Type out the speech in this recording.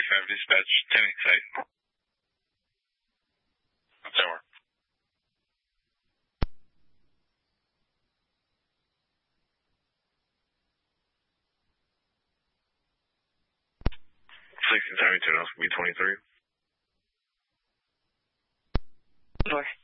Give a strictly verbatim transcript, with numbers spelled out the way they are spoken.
five dispatch, Tanning site. That's over. sixteen seventy-two, B twenty-three. Four.